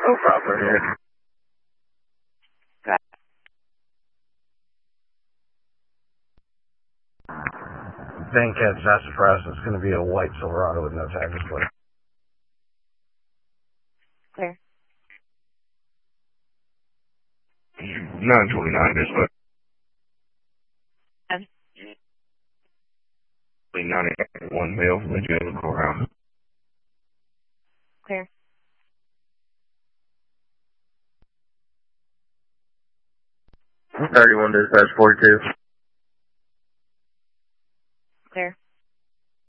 No problem here. Bankhead's not surprised. It's going to be a white Silverado with no tags plate. Clear. 929 is what? 91 male from the jail courthouse. Clear. 31 dispatch 42.